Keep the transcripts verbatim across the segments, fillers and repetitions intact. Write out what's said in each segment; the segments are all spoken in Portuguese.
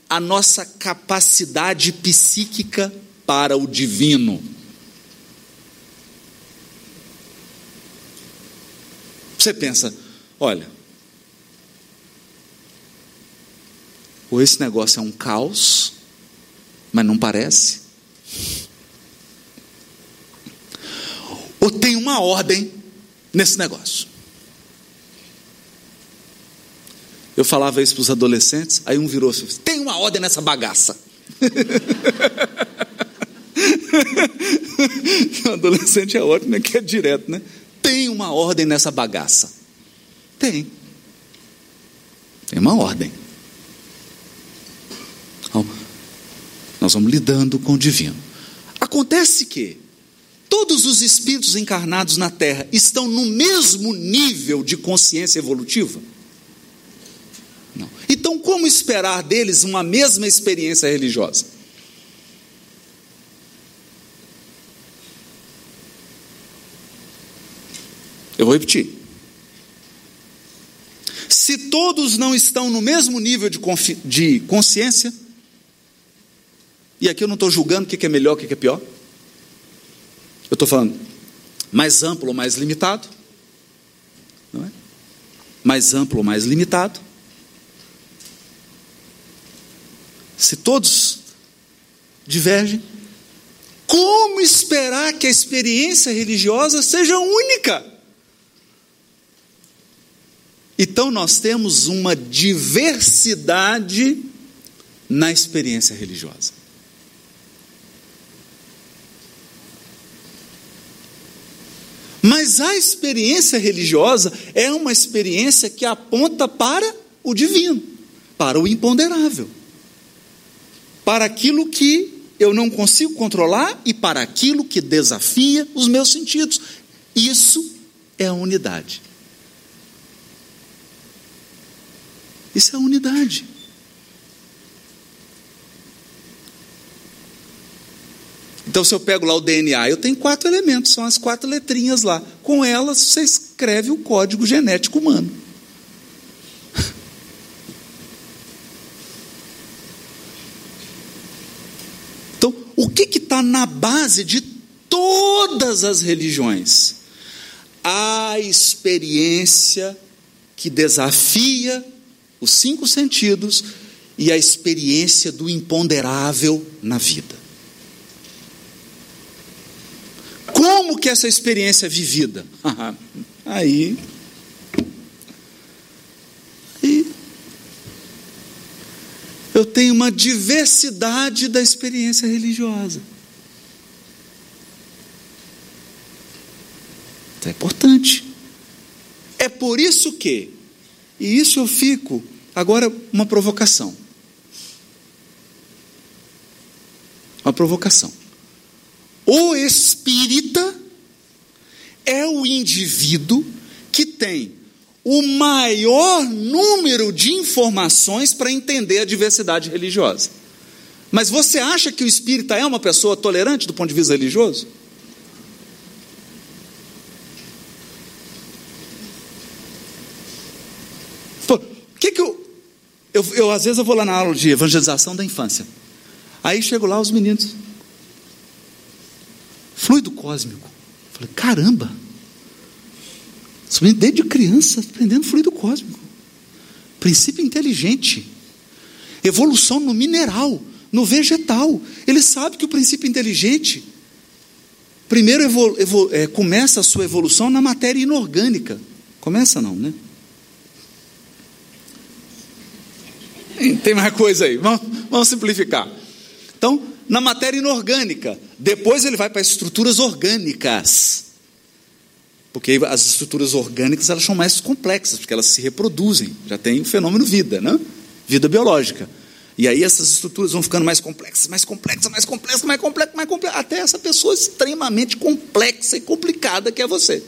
a nossa capacidade psíquica para o divino. Você pensa, olha, ou esse negócio é um caos, mas não parece, ou tem uma ordem nesse negócio. Eu falava isso para os adolescentes, aí um virou assim, tem uma ordem nessa bagaça. O adolescente é ótimo, né? Que é direto, né? Tem uma ordem nessa bagaça. Tem. Tem uma ordem. Então, nós vamos lidando com o divino. Acontece que todos os espíritos encarnados na Terra estão no mesmo nível de consciência evolutiva? Não. Então, como esperar deles uma mesma experiência religiosa? Eu vou repetir. Se todos não estão no mesmo nível de, confi- de consciência, e aqui eu não estou julgando o que é melhor, o que é pior, eu estou falando mais amplo ou mais limitado, não é? Mais amplo ou mais limitado. Se todos divergem, como esperar que a experiência religiosa seja única? Então nós temos uma diversidade na experiência religiosa. Mas a experiência religiosa é uma experiência que aponta para o divino, para o imponderável, para aquilo que eu não consigo controlar e para aquilo que desafia os meus sentidos. Isso é a unidade. Isso é a unidade. Então, se eu pego lá o D N A, eu tenho quatro elementos, são as quatro letrinhas lá. Com elas, você escreve o código genético humano. Então, o que está na base de todas as religiões? A experiência que desafia os cinco sentidos e a experiência do imponderável na vida. Como que essa experiência é vivida? Aí, aí eu tenho uma diversidade da experiência religiosa. Isso é importante. É por isso que, e isso eu fico, agora uma provocação. Uma provocação. O espírita é o indivíduo que tem o maior número de informações para entender a diversidade religiosa. Mas você acha que o espírita é uma pessoa tolerante do ponto de vista religioso? Que que eu, eu, eu, às vezes eu vou lá na aula de evangelização da infância. Aí chego lá, os meninos. Fluido cósmico. Falei, caramba. Desde criança, aprendendo fluido cósmico. Princípio inteligente. Evolução no mineral, no vegetal. Ele sabe que o princípio inteligente, primeiro evol, evol, é, começa a sua evolução na matéria inorgânica. Começa não, né? Tem mais coisa aí, vamos, vamos simplificar. Então, na matéria inorgânica, depois ele vai para as estruturas orgânicas, porque as estruturas orgânicas elas são mais complexas, porque elas se reproduzem, já tem o fenômeno vida, né? Vida biológica, e aí essas estruturas vão ficando mais complexas, mais complexas, mais complexas, mais complexas, mais complexas, até essa pessoa extremamente complexa e complicada que é você.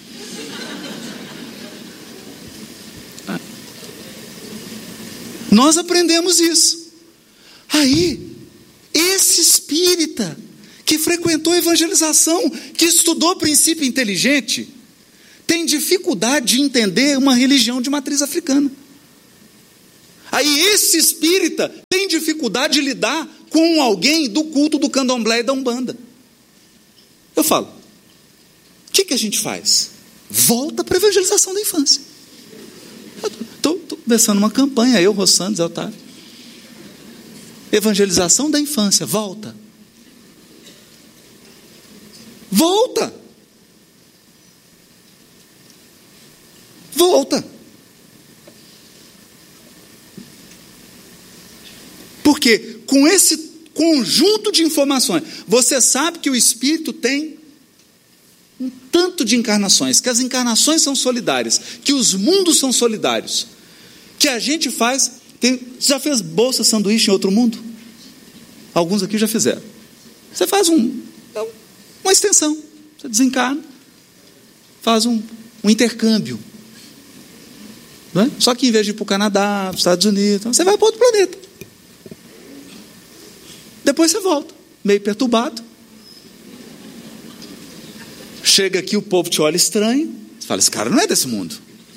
Nós aprendemos isso. Aí, esse espírita que frequentou a evangelização, que estudou princípio inteligente, tem dificuldade de entender uma religião de matriz africana. Aí esse espírita tem dificuldade de lidar com alguém do culto do candomblé e da umbanda. Eu falo, o que, que a gente faz? Volta para a evangelização da infância. Estou começando uma campanha, eu, Rossano, Zé Otávio. Evangelização da infância, volta. Volta. Volta. Porque com esse conjunto de informações, você sabe que o espírito tem um tanto de encarnações, que as encarnações são solidárias, que os mundos são solidários, que a gente faz. Tem, já fez bolsa sanduíche em outro mundo? Alguns aqui já fizeram. Você faz um, uma extensão, você desencarna, faz um, um intercâmbio. Não é? Só que em vez de ir para o Canadá, para os Estados Unidos, você vai para outro planeta. Depois você volta, meio perturbado. Chega aqui, o povo te olha estranho. Você fala, esse cara não é desse mundo.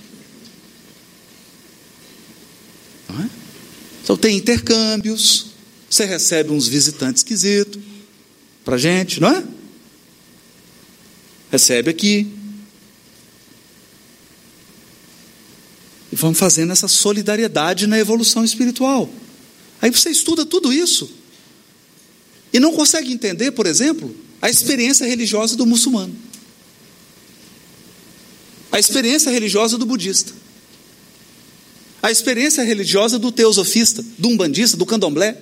Não é? Então tem intercâmbios. Você recebe uns visitantes esquisitos para a gente, não é? Recebe aqui. E vamos fazendo essa solidariedade na evolução espiritual. Aí você estuda tudo isso e não consegue entender, por exemplo, a experiência religiosa do muçulmano, a experiência religiosa do budista, a experiência religiosa do teosofista, do umbandista, do candomblé.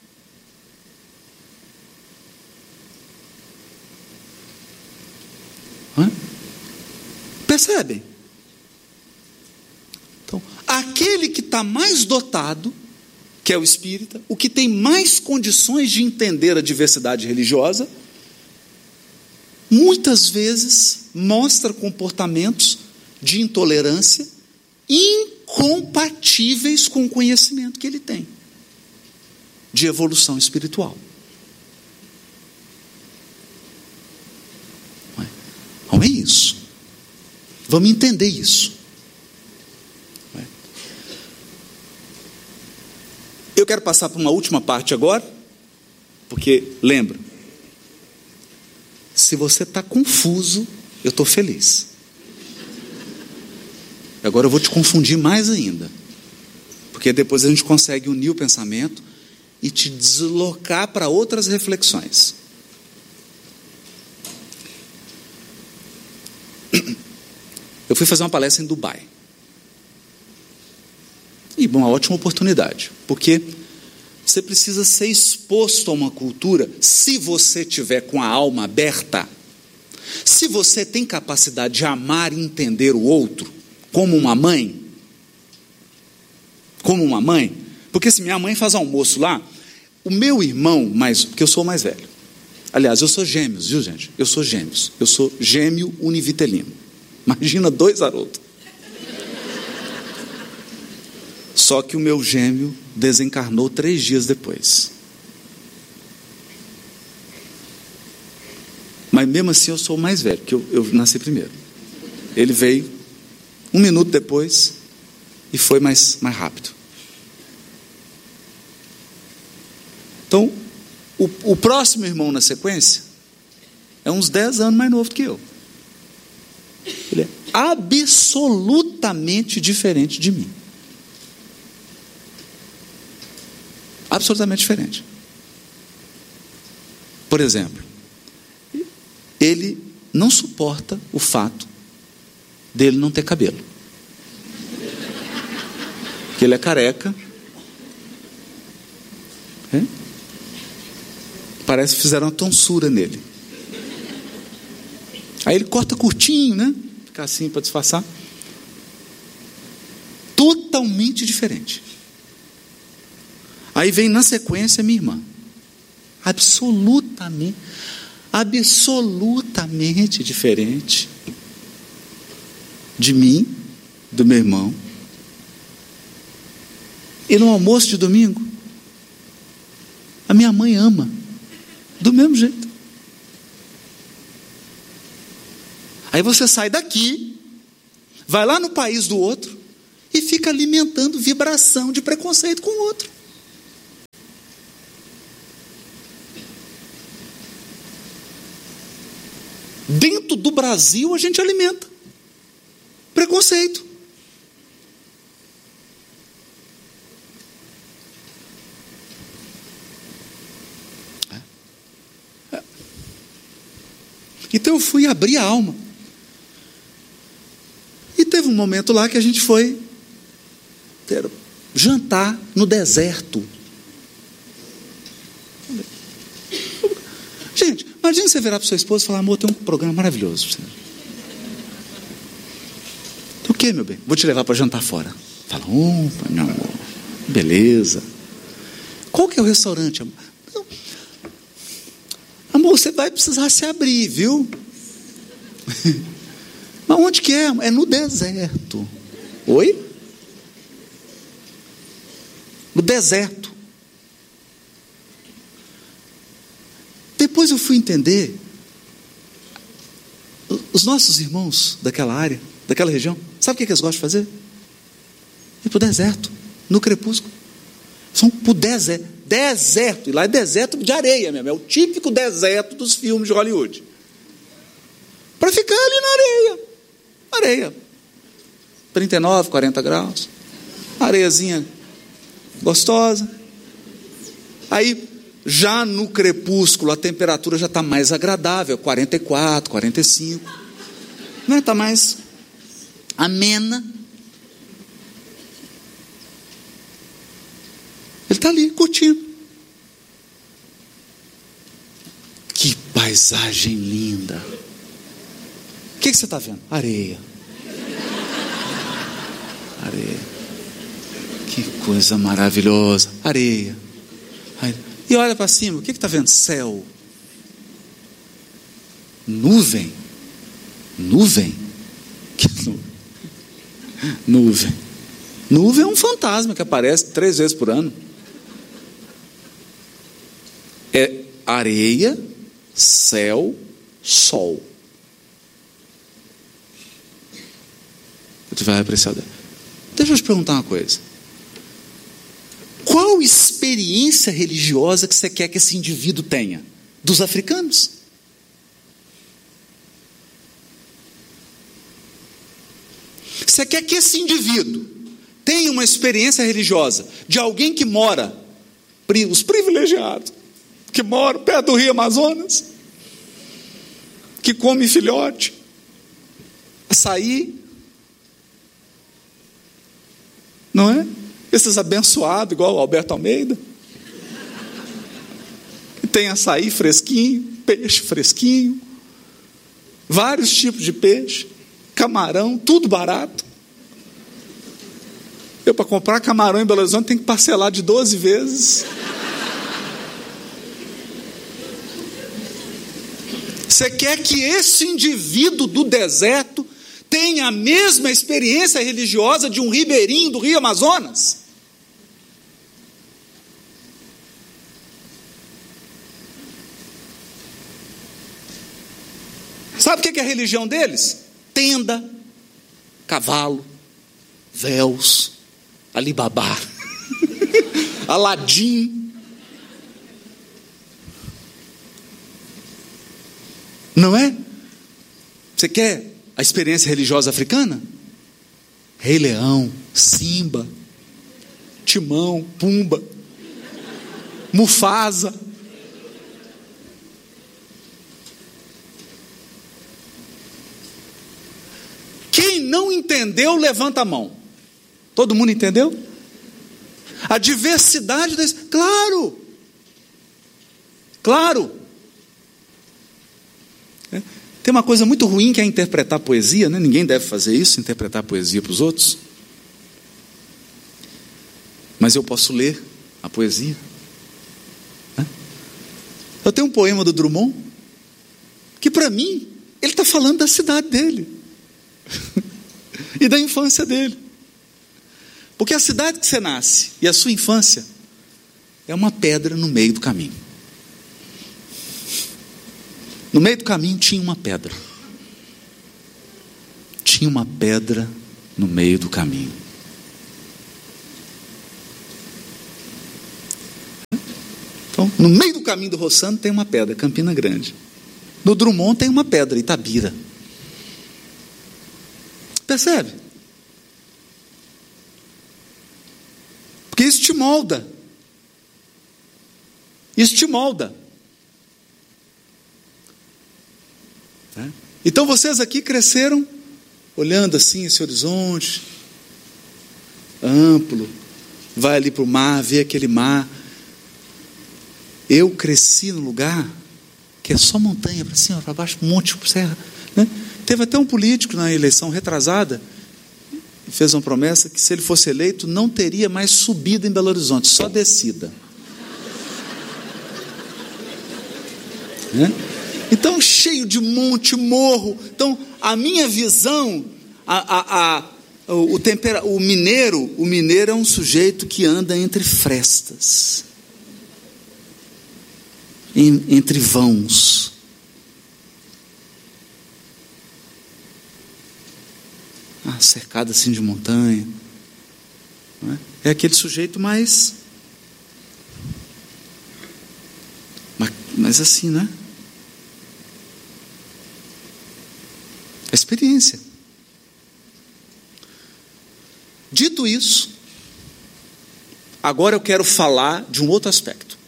Hã? Percebem? Então, aquele que está mais dotado, que é o espírita, o que tem mais condições de entender a diversidade religiosa, muitas vezes mostra comportamentos de intolerância incompatíveis com o conhecimento que ele tem de evolução espiritual. Não é isso. Vamos entender isso. Eu quero passar para uma última parte agora, porque, lembra, se você está confuso, eu estou feliz. Agora eu vou te confundir mais ainda, porque depois a gente consegue unir o pensamento e te deslocar para outras reflexões. Eu fui fazer uma palestra em Dubai. E uma ótima oportunidade, porque você precisa ser exposto a uma cultura, se você tiver com a alma aberta, se você tem capacidade de amar e entender o outro, como uma mãe, como uma mãe, porque se minha mãe faz almoço lá, o meu irmão, mais, porque eu sou o mais velho, aliás, eu sou gêmeos, viu gente? Eu sou gêmeos, eu sou gêmeo univitelino, imagina dois Haroldo. Só que o meu gêmeo desencarnou três dias depois. Mas mesmo assim eu sou o mais velho, porque eu, eu nasci primeiro. Ele veio um minuto depois e foi mais, mais rápido. Então, o, o próximo irmão na sequência é uns dez anos mais novo do que eu. Ele é absolutamente diferente de mim. Absolutamente diferente. Por exemplo, ele não suporta o fato dele não ter cabelo. Porque ele é careca. É? Parece que fizeram uma tonsura nele. Aí ele corta curtinho, né? Fica assim para disfarçar. Totalmente diferente. Aí vem na sequência minha irmã. Absolutamente, absolutamente diferente de mim, do meu irmão. E no almoço de domingo, a minha mãe ama, do mesmo jeito. Aí você sai daqui, vai lá no país do outro, e fica alimentando vibração de preconceito com o outro. Dentro do Brasil a gente alimenta preconceito. É. É. Então eu fui abrir a alma. E teve um momento lá que a gente foi ter, jantar no deserto. Gente, imagina você virar para sua esposa e falar: amor, tem um programa maravilhoso. O que, meu bem? Vou te levar para jantar fora. Fala: opa, meu amor, beleza. Qual que é o restaurante, amor? Não. Amor, você vai precisar se abrir, viu? Mas onde que é? É no deserto. Oi? No deserto. Depois eu fui entender, os nossos irmãos daquela área, daquela região, sabe o que eles gostam de fazer? Ir para o deserto, no crepúsculo. São para o deserto. Deserto, e lá é deserto de areia mesmo, é o típico deserto dos filmes de Hollywood. Para ficar ali na areia. Areia. trinta e nove, quarenta graus. Areiazinha gostosa. Aí, já no crepúsculo, a temperatura já está mais agradável, quarenta e quatro, quarenta e cinco. Né? Está mais amena. Ele está ali, curtindo. Que paisagem linda. O que, que você está vendo? Areia. Areia. Que coisa maravilhosa. Areia. Areia. E olha para cima, o que está vendo? Céu. Nuvem. Nuvem. Que nuvem? Nuvem. Nuvem é um fantasma que aparece três vezes por ano. É areia, céu, sol. Você vai apreciar. Deixa eu te perguntar uma coisa. Qual experiência religiosa que você quer que esse indivíduo tenha? Dos africanos? Você quer que esse indivíduo tenha uma experiência religiosa de alguém que mora, os privilegiados, que moram perto do Rio Amazonas, que come filhote, açaí, não é? Esses abençoados, igual o Alberto Almeida, que tem açaí fresquinho, peixe fresquinho, vários tipos de peixe, camarão, tudo barato. Eu, para comprar camarão em Belo Horizonte, tenho que parcelar de doze vezes. Você quer que esse indivíduo do deserto tenha a mesma experiência religiosa de um ribeirinho do Rio Amazonas? Sabe o que é a religião deles? Tenda, cavalo, véus, Alibabá, Aladim. Não é? Você quer a experiência religiosa africana? Rei Leão, Simba, Timão, Pumba, Mufasa. Quem não entendeu, levanta a mão. Todo mundo entendeu? A diversidade das... Claro! Claro! É. Tem uma coisa muito ruim que é interpretar poesia, né? Ninguém deve fazer isso, interpretar poesia para os outros. Mas eu posso ler a poesia. Né? Eu tenho um poema do Drummond, que para mim, ele está falando da cidade dele. E da infância dele. Porque a cidade que você nasce e a sua infância é uma pedra no meio do caminho. No meio do caminho tinha uma pedra. Tinha uma pedra no meio do caminho. Então, no meio do caminho do Roçano tem uma pedra, Campina Grande. No Drummond tem uma pedra, Itabira. Percebe? Porque isso te molda. Isso te molda. Tá? Então vocês aqui cresceram olhando assim esse horizonte amplo, vai ali para o mar, vê aquele mar. Eu cresci no lugar que é só montanha para cima, para baixo, monte, serra, né? Teve até um político na eleição retrasada, fez uma promessa que se ele fosse eleito, não teria mais subida em Belo Horizonte, só descida. Né? Então, cheio de monte, morro. Então, a minha visão, a, a, a, o, tempera, o mineiro, o mineiro é um sujeito que anda entre frestas, em, entre vãos. Ah, cercado assim de montanha. Não é? É aquele sujeito mais, mas, mas assim, né? Experiência. Dito isso, agora eu quero falar de um outro aspecto.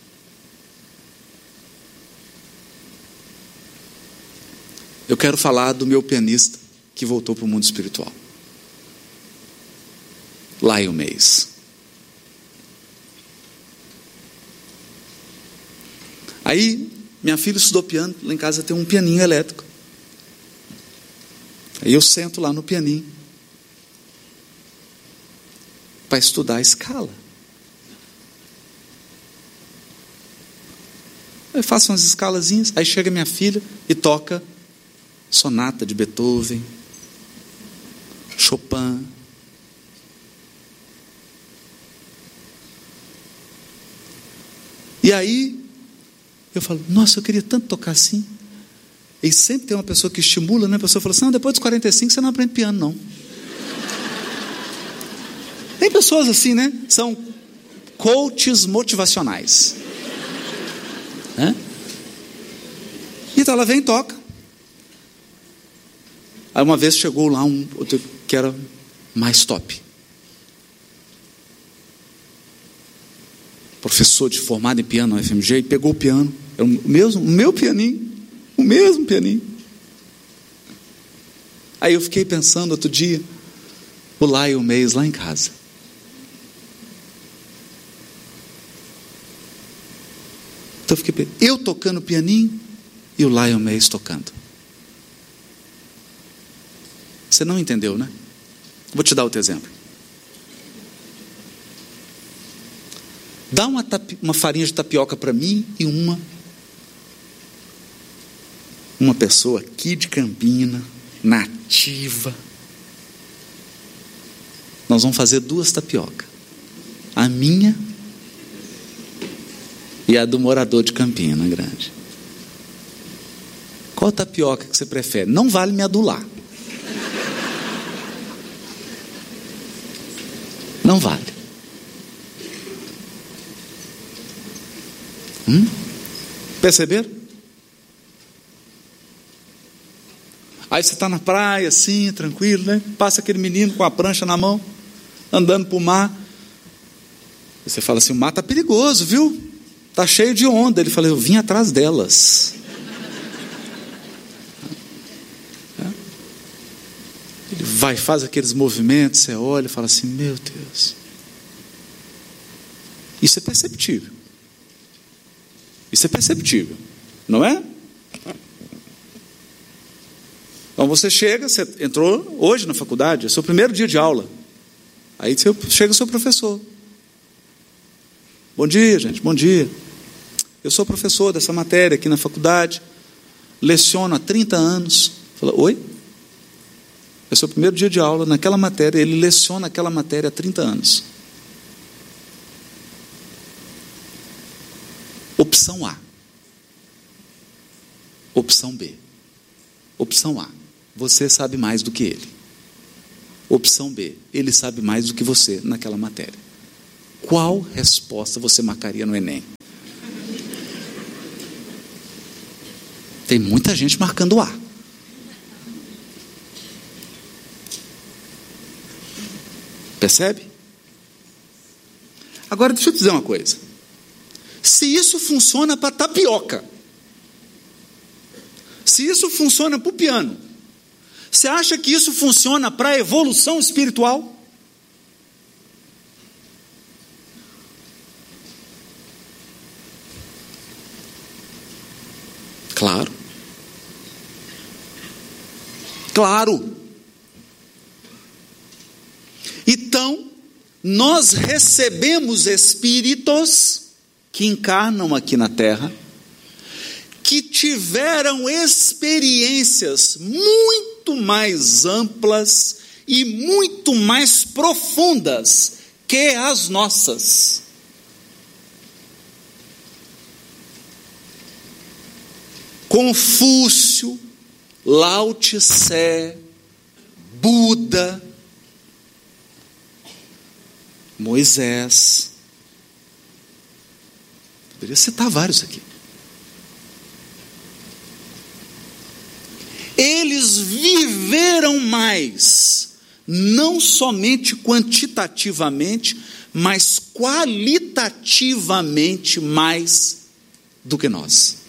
Eu quero falar do meu pianista que voltou para o mundo espiritual, Lyle Mays. Aí, minha filha estudou piano, lá em casa tem um pianinho elétrico. Aí eu sento lá no pianinho para estudar a escala. Eu faço umas escalazinhas, aí chega minha filha e toca sonata de Beethoven, Chopin. E aí eu falo, nossa, eu queria tanto tocar assim. E sempre tem uma pessoa que estimula, né? A pessoa fala assim, não, depois dos quarenta e cinco você não aprende piano, não. Tem pessoas assim, né? São coaches motivacionais. Né? Então ela vem e toca. Aí uma vez chegou lá um outro que era mais top. Professor de formado em piano na F M G, e pegou o piano. Era o mesmo, o meu pianinho. O mesmo pianinho. Aí eu fiquei pensando outro dia, o Lyle Mays lá em casa. Então eu fiquei pensando, eu tocando pianinho e o Lyle Mays tocando. Você não entendeu, né? Vou te dar outro exemplo. Dá uma, tapi, uma farinha de tapioca para mim e uma Uma pessoa aqui de Campina, nativa. Nós vamos fazer duas tapiocas. A minha e a do morador de Campina Grande. Qual tapioca que você prefere? Não vale me adular. Não vale. Hum? Perceberam? Aí você está na praia, assim, tranquilo, né? Passa aquele menino com a prancha na mão, andando para o mar. E você fala assim, o mar está perigoso, viu? Está cheio de onda. Ele fala, eu vim atrás delas. Ele vai, faz aqueles movimentos, você olha e fala assim, meu Deus. Isso é perceptível. Isso é perceptível, não é? Então você chega, você entrou hoje na faculdade, é seu primeiro dia de aula. Aí você, chega o seu professor. Bom dia, gente, bom dia. Eu sou professor dessa matéria aqui na faculdade, leciono há trinta anos. Fala, oi? É seu primeiro dia de aula naquela matéria, ele leciona aquela matéria há trinta anos. Opção A. Opção B. Opção A. Você sabe mais do que ele. Opção B. Ele sabe mais do que você naquela matéria. Qual resposta você marcaria no Enem? Tem muita gente marcando A. Percebe? Agora deixa eu te dizer uma coisa. Se isso funciona para tapioca, se isso funciona para o piano, você acha que isso funciona para a evolução espiritual? Claro. Claro. Então, nós recebemos espíritos que encarnam aqui na Terra, que tiveram experiências muito mais amplas e muito mais profundas que as nossas. Confúcio, Lao Tse, Buda, Moisés, poderia citar vários aqui. Eles viveram mais, não somente quantitativamente, mas qualitativamente mais do que nós.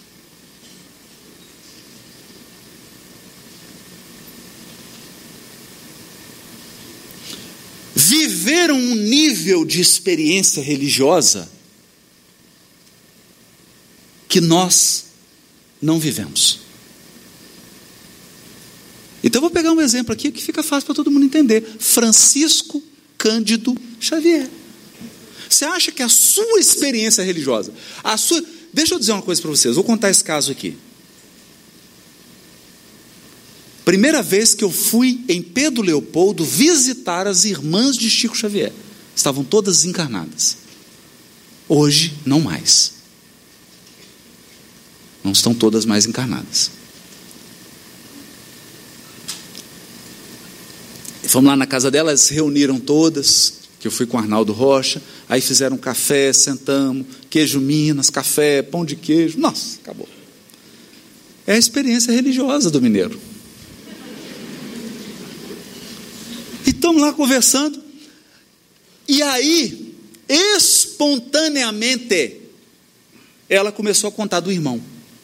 Viveram um nível de experiência religiosa que nós não vivemos. Então eu vou pegar um exemplo aqui que fica fácil para todo mundo entender. Francisco Cândido Xavier. Você acha que a sua experiência religiosa, a sua... Deixa eu dizer uma coisa para vocês, vou contar esse caso aqui. Primeira vez que eu fui em Pedro Leopoldo visitar as irmãs de Chico Xavier. Estavam todas encarnadas. Hoje, não mais. Não estão todas mais encarnadas. Fomos lá na casa delas, se reuniram todas, que eu fui com o Arnaldo Rocha, aí fizeram um café, sentamos, queijo Minas, café, pão de queijo, nossa, acabou. É a experiência religiosa do mineiro. E estamos lá conversando, e aí, espontaneamente, ela começou a contar do irmão.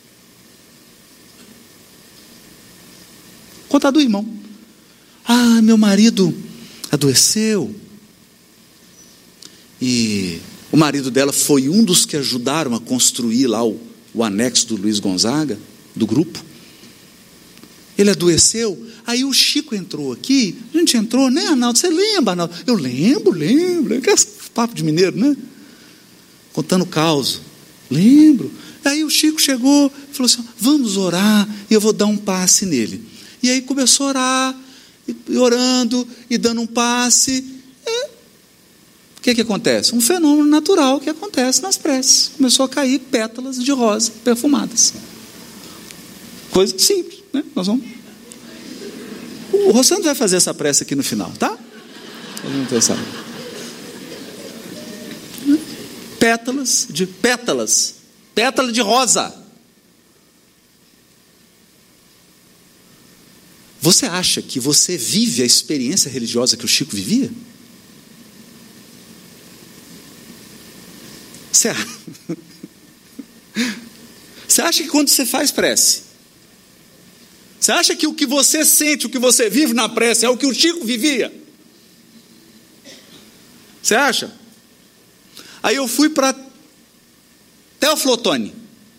Contar do irmão. Ah, meu marido adoeceu. E o marido dela foi um dos que ajudaram a construir lá o, o anexo do Luiz Gonzaga, do grupo. Ele adoeceu, aí o Chico entrou aqui, a gente entrou, né, Arnaldo? Você lembra, Arnaldo? Eu lembro, lembro, que papo de mineiro, né? Contando caos. Lembro. Aí o Chico chegou, falou assim, vamos orar, e eu vou dar um passe nele. E aí começou a orar, e orando, e dando um passe. É. O que que acontece? Um fenômeno natural que acontece nas preces. Começou a cair pétalas de rosa perfumadas. Coisa simples, né? Nós vamos... O Rossandro vai fazer essa prece aqui no final, tá? Pétalas de pétalas, pétala de rosa. Você acha que você vive a experiência religiosa que o Chico vivia? Você acha, você acha que quando você faz prece, você acha que o que você sente, o que você vive na prece é o que o Chico vivia? Você acha? Aí eu fui para Teoflotone,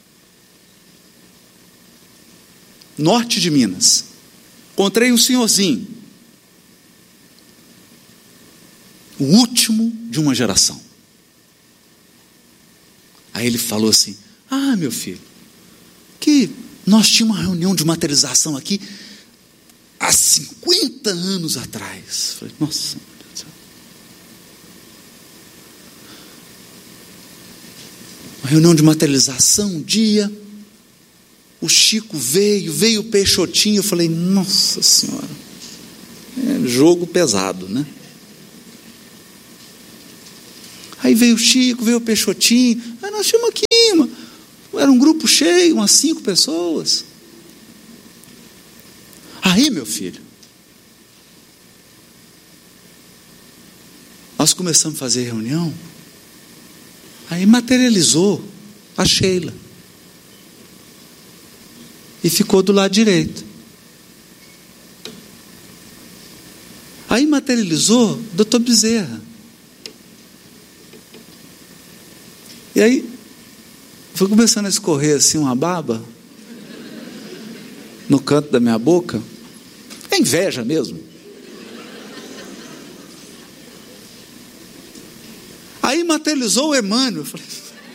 norte de Minas. Encontrei um senhorzinho, o último de uma geração. Aí ele falou assim, ah, meu filho, que nós tínhamos uma reunião de materialização aqui há cinquenta anos atrás. Falei, nossa, meu Deus do céu. Uma reunião de materialização, um dia, o Chico veio, veio o Peixotinho, eu falei, nossa senhora, é jogo pesado, né? Aí veio o Chico, veio o Peixotinho, aí nós tínhamos aqui, uma, era um grupo cheio, umas cinco pessoas. Aí, meu filho, nós começamos a fazer reunião, aí materializou a Sheila e ficou do lado direito. Aí materializou o doutor Bezerra. E aí foi começando a escorrer assim uma baba no canto da minha boca. É inveja mesmo. Aí materializou o Emmanuel. Eu falei,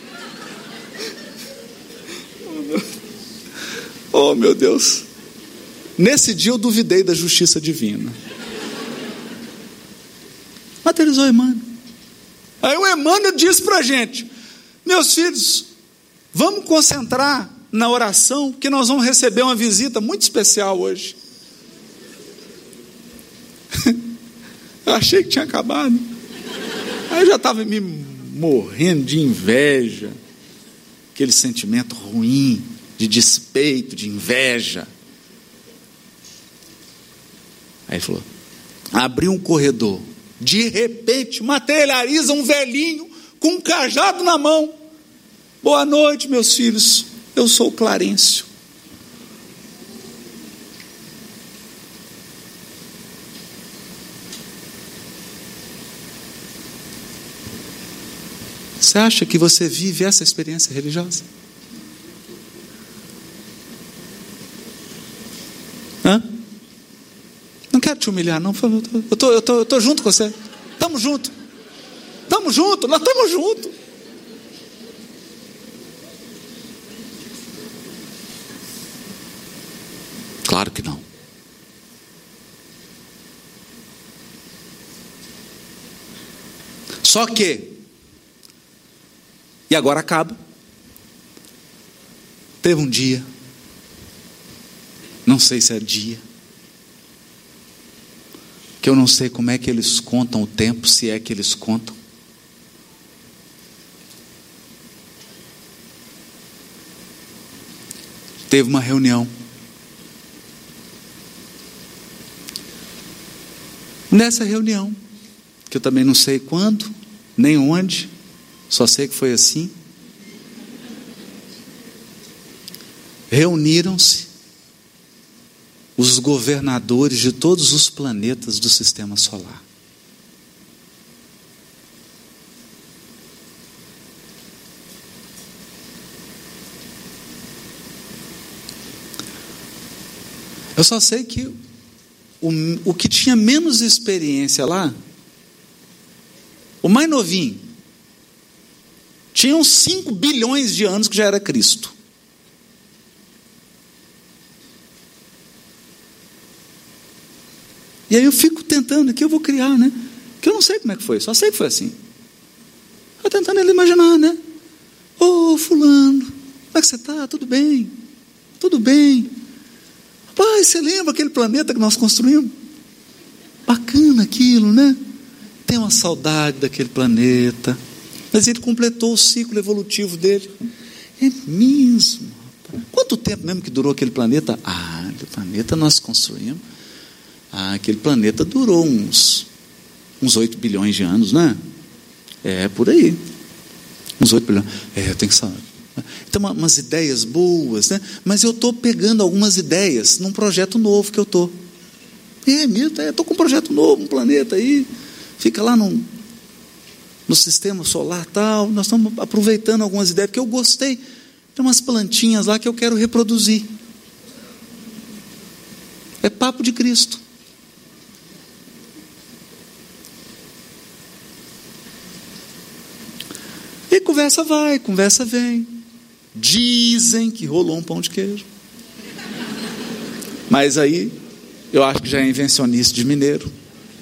oh meu Deus. Nesse dia eu duvidei da justiça divina. Materializou o Emmanuel. Aí o Emmanuel disse para a gente: meus filhos, vamos concentrar na oração, que nós vamos receber uma visita muito especial hoje. Eu achei que tinha acabado. Aí eu já estava me morrendo de inveja, aquele sentimento ruim, de despeito, de inveja. Aí ele falou: abriu um corredor, de repente materializa um velhinho com um cajado na mão. Boa noite, meus filhos, eu sou o Clarencio. Você acha que você vive essa experiência religiosa? Hã? Não quero te humilhar, não. Eu tô, eu tô, eu tô junto com você. Estamos juntos. Estamos juntos, nós estamos juntos. Claro que não. Só que, e agora acaba, teve um dia, não sei se é dia, que eu não sei como é que eles contam o tempo, se é que eles contam. Teve uma reunião. Nessa reunião, que eu também não sei quando, nem onde, só sei que foi assim, reuniram-se os governadores de todos os planetas do sistema solar. Eu só sei que o, o que tinha menos experiência lá, o mais novinho, tinha uns cinco bilhões de anos que já era Cristo. E aí eu fico tentando, aqui eu vou criar, né? Que eu não sei como é que foi, só sei que foi assim. Eu tentando ele imaginar, né? Ô, fulano, como é que você está? Tudo bem? Tudo bem? Pai, você lembra aquele planeta que nós construímos? Bacana aquilo, né? Tem uma saudade daquele planeta. Mas ele completou o ciclo evolutivo dele. É mesmo, rapaz. Quanto tempo mesmo que durou aquele planeta? Ah, aquele planeta nós construímos. Ah, aquele planeta durou uns uns oito bilhões de anos, né? É, por aí. Uns oito bilhões. É, eu tenho que saber. Então, umas ideias boas, né? Mas eu estou pegando algumas ideias num projeto novo que eu estou. É mesmo, estou com um projeto novo, um planeta aí. Fica lá no, no sistema solar tal. Nós estamos aproveitando algumas ideias, porque eu gostei. Tem umas plantinhas lá que eu quero reproduzir. É papo de Cristo. E conversa vai, conversa vem. Dizem que rolou um pão de queijo. Mas aí, eu acho que já é invencionice de mineiro.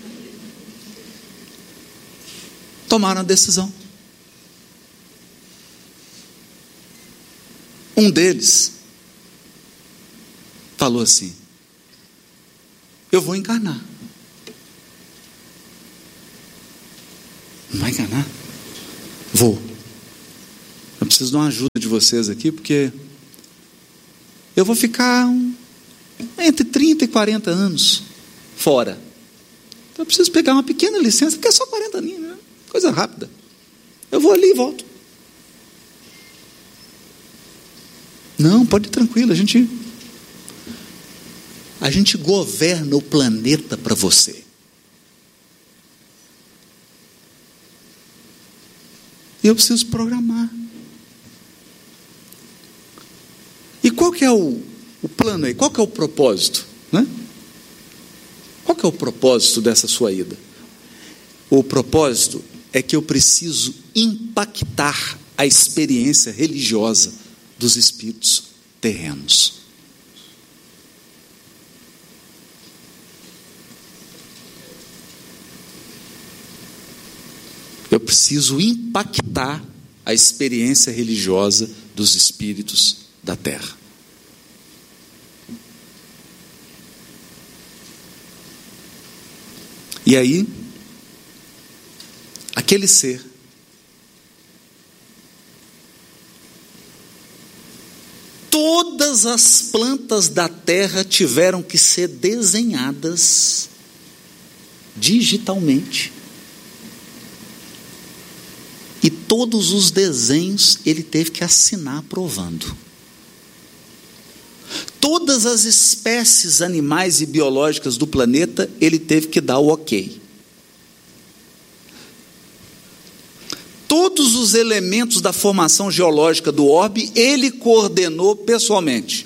Tomaram a decisão. Um deles falou assim: eu vou encarnar. Não vai encarnar? Vou. Eu preciso de uma ajuda de vocês aqui, porque eu vou ficar um, entre trinta e quarenta anos fora. Então eu preciso pegar uma pequena licença, porque é só quarenta aninhos, né? Coisa rápida. Eu vou ali e volto. Não, pode ir tranquilo, a gente, a gente governa o planeta para você. E eu preciso programar. E qual que é o, o plano aí? Qual que é o propósito? Né? Qual que é o propósito dessa sua ida? O propósito é que eu preciso impactar a experiência religiosa dos espíritos terrenos. Eu preciso impactar a experiência religiosa dos espíritos da Terra. E aí, aquele ser todas as plantas da terra tiveram que ser desenhadas digitalmente. E todos os desenhos ele teve que assinar aprovando. Todas as espécies animais e biológicas do planeta, ele teve que dar o ok. Todos os elementos da formação geológica do orbe, ele coordenou pessoalmente.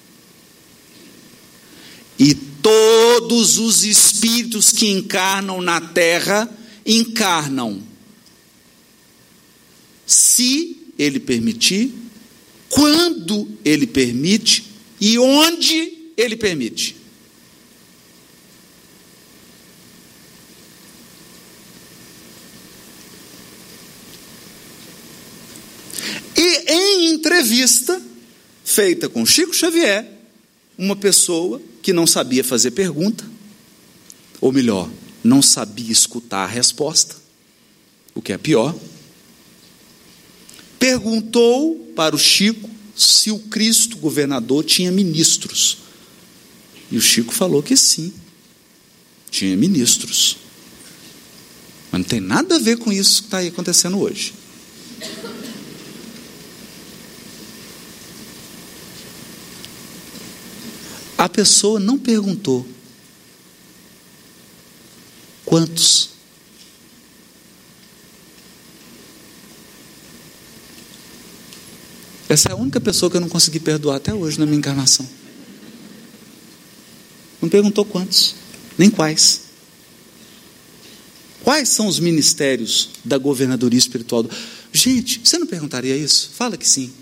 E todos os espíritos que encarnam na Terra, encarnam, se ele permitir, quando ele permite e onde ele permite. E em entrevista feita com Chico Xavier, uma pessoa que não sabia fazer pergunta, ou melhor, não sabia escutar a resposta, o que é pior, perguntou para o Chico se o Cristo governador tinha ministros. E o Chico falou que sim, tinha ministros. Mas não tem nada a ver com isso que está aí acontecendo hoje. A pessoa não perguntou quantos. Essa é a única pessoa que eu não consegui perdoar até hoje na minha encarnação. Não perguntou quantos, nem quais. Quais são os ministérios da governadoria espiritual? Do... Gente, você não perguntaria isso? Fala que sim.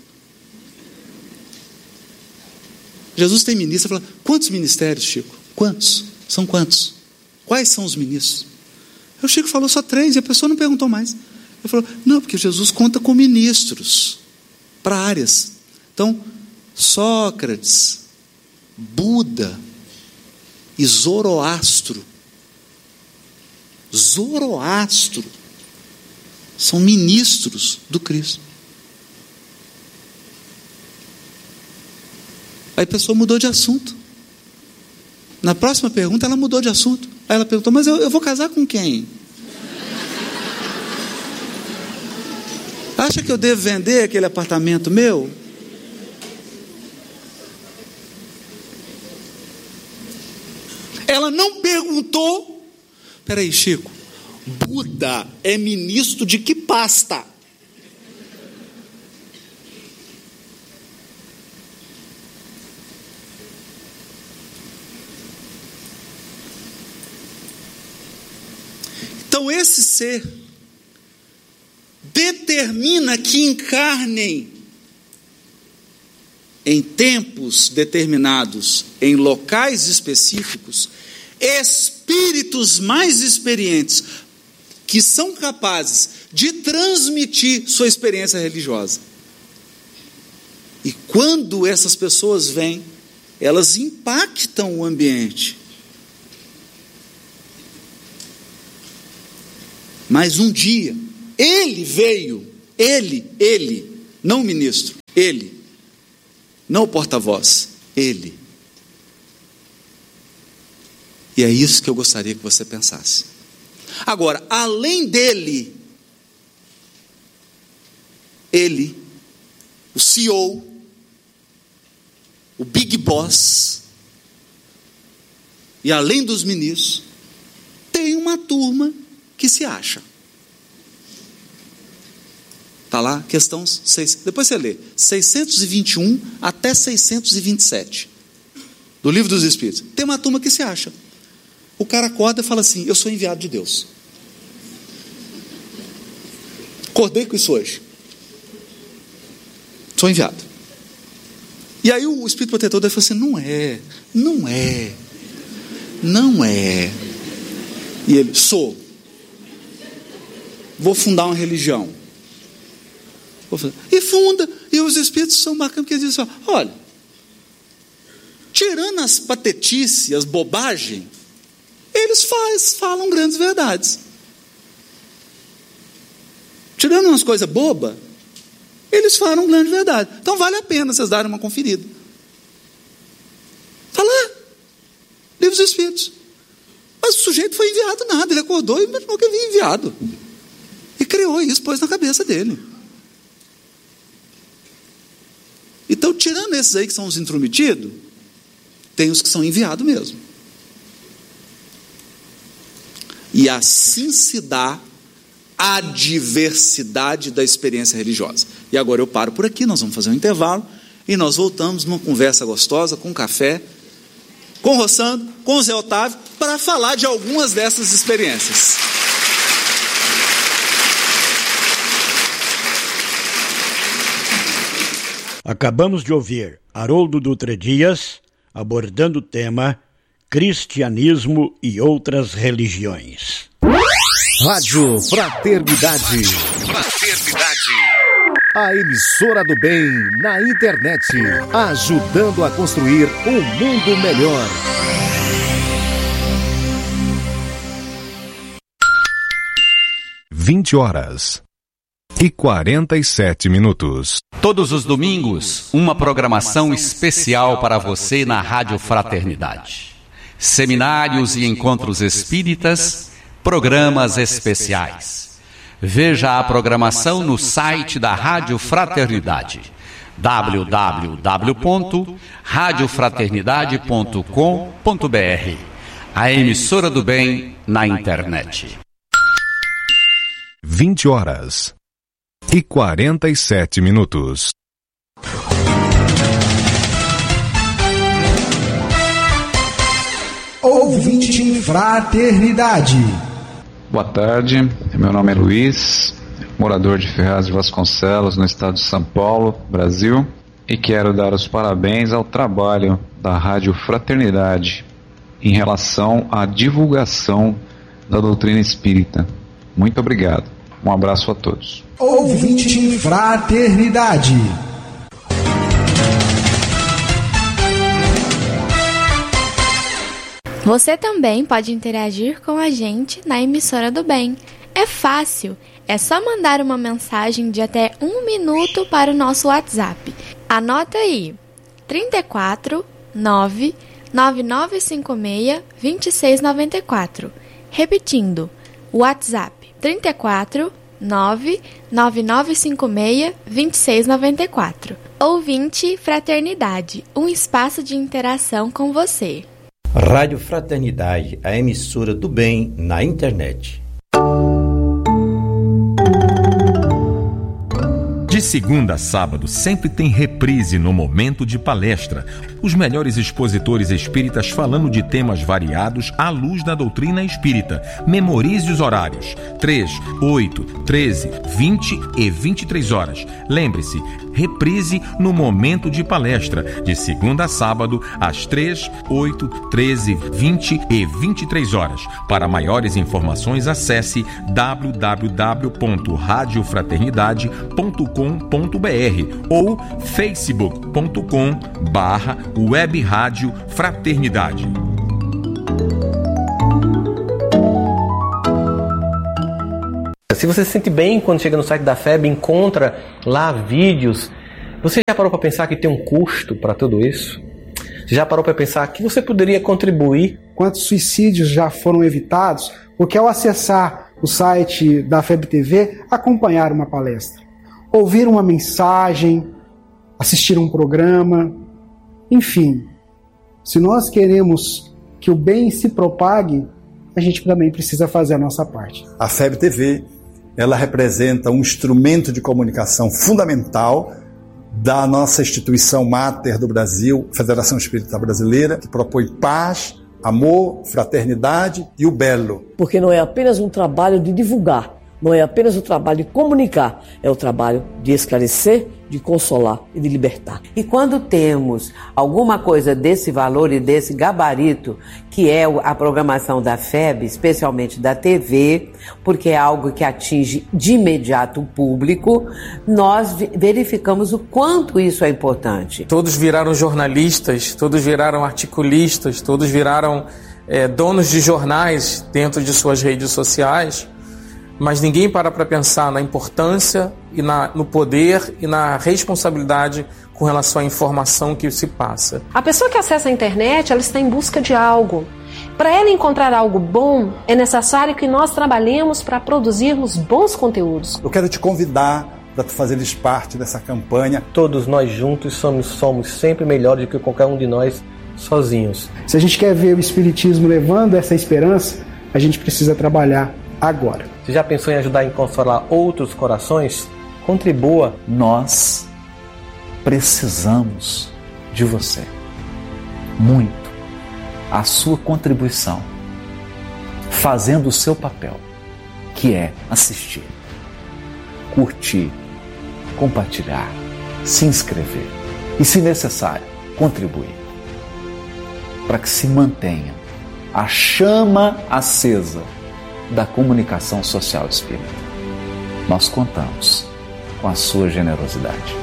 Jesus tem ministro, fala, quantos ministérios, Chico? Quantos? São quantos? Quais são os ministros? O Chico falou só três, e a pessoa não perguntou mais. Ele falou, não, porque Jesus conta com ministros para áreas. Então, Sócrates, Buda e Zoroastro. Zoroastro são ministros do Cristo. Aí a pessoa mudou de assunto. Na próxima pergunta ela mudou de assunto. Aí ela perguntou, mas eu, eu vou casar com quem? Acha que eu devo vender aquele apartamento meu? Ela não perguntou. Espera aí, Chico, Buda é ministro de que pasta? Então esse ser determina que encarnem em tempos determinados, em locais específicos, espíritos mais experientes, que são capazes de transmitir sua experiência religiosa. E quando essas pessoas vêm, elas impactam o ambiente. Mas um dia, ele veio, ele, ele, não o ministro, ele, não o porta-voz, ele, E é isso que eu gostaria que você pensasse. Agora, além dele, ele, o C E O, o Big Boss, e além dos ministros, tem uma turma que se acha. Está lá, questão seis, depois você lê, seiscentos e vinte e um até seiscentos e vinte e sete, do Livro dos Espíritos. Tem uma turma que se acha. O cara acorda e fala assim: eu sou enviado de Deus. Acordei com isso hoje. Sou enviado. E aí o Espírito Protetor dele falou assim: não é, não é, não é. E ele: sou. Vou fundar uma religião. E funda, e os espíritos são bacanas, porque eles dizem assim: olha, tirando as patetices, as bobagens, eles faz, falam grandes verdades. Tirando umas coisas bobas, eles falam grandes verdades. Então vale a pena vocês darem uma conferida. Está lá, Livro dos Espíritos. Mas o sujeito foi enviado nada, ele acordou e imaginou que ele vinha enviado. E criou isso, pôs na cabeça dele. Então, tirando esses aí que são os intrometidos, tem os que são enviados mesmo. E assim se dá a diversidade da experiência religiosa. E agora eu paro por aqui, nós vamos fazer um intervalo e nós voltamos numa conversa gostosa, com café, com o Rossandro, com o Zé Otávio, para falar de algumas dessas experiências. Acabamos de ouvir Haroldo Dutra Dias abordando o tema Cristianismo e outras religiões. Rádio Fraternidade. Fraternidade. A emissora do bem na internet, ajudando a construir um mundo melhor. vinte horas e quarenta e sete minutos. Todos os domingos, uma programação especial para você na Rádio Fraternidade. Seminários e encontros espíritas, programas especiais. Veja a programação no site da Rádio Fraternidade, w w w ponto rádio fraternidade ponto com ponto b r, a emissora do bem na internet. vinte horas e quarenta e sete minutos. Ouvinte Fraternidade. Boa tarde, meu nome é Luiz, morador de Ferraz de Vasconcelos, no estado de São Paulo, Brasil, e quero dar os parabéns ao trabalho da Rádio Fraternidade em relação à divulgação da doutrina espírita. Muito obrigado. Um abraço a todos. Ouvinte Fraternidade. Você também pode interagir com a gente na emissora do bem. É fácil, é só mandar uma mensagem de até um minuto para o nosso WhatsApp. Anota aí, trinta e quatro, nove, nove nove cinco seis, dois seis nove quatro. Repetindo, WhatsApp trinta e quatro, nove, nove nove cinco seis, dois seis nove quatro. Ouvinte Fraternidade, um espaço de interação com você. Rádio Fraternidade, a emissora do bem na internet. De segunda a sábado, sempre tem reprise no momento de palestra. Os melhores expositores espíritas falando de temas variados à luz da doutrina espírita. Memorize os horários: três, oito, treze, vinte e vinte e três horas. Lembre-se, reprise no momento de palestra, de segunda a sábado, às três, oito, treze, vinte e vinte e três horas. Para maiores informações, acesse w w w ponto rádio fraternidade ponto com ponto b r ou facebook ponto com barra web rádio fraternidade. Se você se sente bem quando chega no site da F E B, encontra lá vídeos, você já parou para pensar que tem um custo para tudo isso? Você já parou para pensar que você poderia contribuir quantos suicídios já foram evitados, porque ao acessar o site da F E B T V, acompanhar uma palestra, ouvir uma mensagem, assistir um programa, enfim. Se nós queremos que o bem se propague, a gente também precisa fazer a nossa parte. A F E B T V, ela representa um instrumento de comunicação fundamental da nossa instituição máter do Brasil, Federação Espírita Brasileira, que propõe paz, amor, fraternidade e o belo. Porque não é apenas um trabalho de divulgar, não é apenas o trabalho de comunicar, é o trabalho de esclarecer, de consolar e de libertar. E quando temos alguma coisa desse valor e desse gabarito, que é a programação da F E B, especialmente da T V, porque é algo que atinge de imediato o público, nós verificamos o quanto isso é importante. Todos viraram jornalistas, todos viraram articulistas, todos viraram é, donos de jornais dentro de suas redes sociais, mas ninguém para para pensar na importância e na, no poder e na responsabilidade com relação à informação que se passa. A pessoa que acessa a internet, ela está em busca de algo. Para ela encontrar algo bom, é necessário que nós trabalhemos para produzirmos bons conteúdos. Eu quero te convidar para tu fazeres parte dessa campanha. Todos nós juntos somos, somos sempre melhores do que qualquer um de nós sozinhos. Se a gente quer ver o Espiritismo levando essa esperança, a gente precisa trabalhar agora. Você já pensou em ajudar em consolar outros corações? Contribua. Nós precisamos de você. Muito. A sua contribuição. Fazendo o seu papel, que é assistir, curtir, compartilhar, se inscrever e, se necessário, contribuir. Para que se mantenha a chama acesa da comunicação social espírita. Nós contamos com a sua generosidade.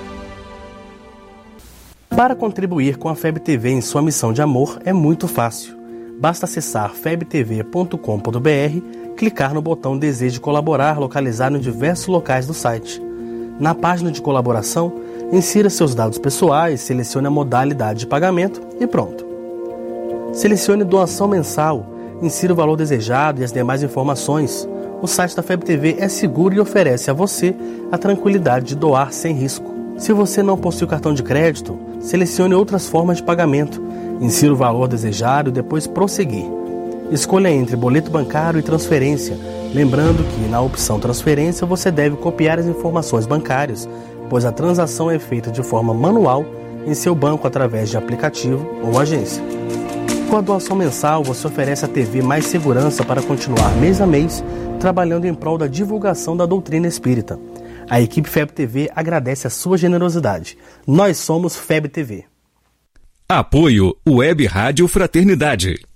Para contribuir com a F E B T V em sua missão de amor é muito fácil. Basta acessar f e b t v ponto com ponto b r, clicar no botão Deseje colaborar localizado em diversos locais do site. Na página de colaboração, insira seus dados pessoais, selecione a modalidade de pagamento e pronto. Selecione doação mensal, insira o valor desejado e as demais informações. O site da F E B T V é seguro e oferece a você a tranquilidade de doar sem risco. Se você não possui cartão de crédito, selecione outras formas de pagamento. Insira o valor desejado e depois prosseguir. Escolha entre boleto bancário e transferência, lembrando que na opção transferência você deve copiar as informações bancárias, pois a transação é feita de forma manual em seu banco através de aplicativo ou agência. Com a doação mensal, você oferece à T V mais segurança para continuar mês a mês trabalhando em prol da divulgação da doutrina espírita. A equipe F E B T V agradece a sua generosidade. Nós somos F E B T V. Apoio Web Rádio Fraternidade.